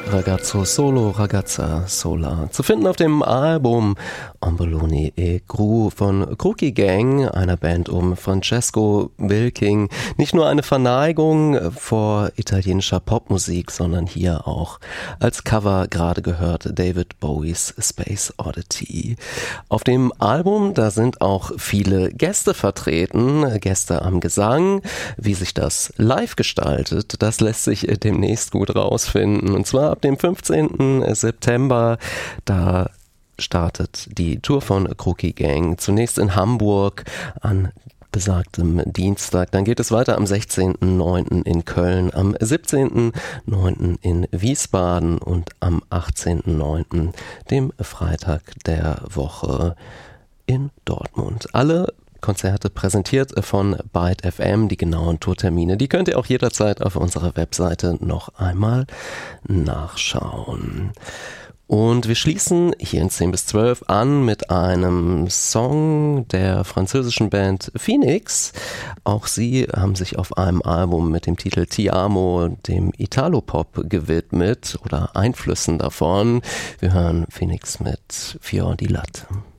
Ragazzo Solo, Ragazza Sola. Zu finden auf dem Album Omboloni e Gru von Crookie Gang, einer Band um Francesco Wilking. Nicht nur eine Verneigung vor italienischer Popmusik, sondern hier auch als Cover gerade gehört David Bowies Space Oddity. Auf dem Album, da sind auch viele Gäste vertreten, Gäste am Gesang. Wie sich das live gestaltet, das lässt sich demnächst gut rausfinden. Und zwar ab dem 15. September, da startet die Tour von Crookie Gang. Zunächst in Hamburg an besagtem Dienstag. Dann geht es weiter am 16.09. in Köln, am 17.09. in Wiesbaden und am 18.09., dem Freitag der Woche, in Dortmund. Alle Konzerte präsentiert von Byte FM. Die genauen Tourtermine, die könnt ihr auch jederzeit auf unserer Webseite noch einmal nachschauen. Und wir schließen hier in 10 bis 12 an mit einem Song der französischen Band Phoenix. Auch sie haben sich auf einem Album mit dem Titel Ti Amo dem Italopop gewidmet oder Einflüssen davon. Wir hören Phoenix mit Fior di Latte.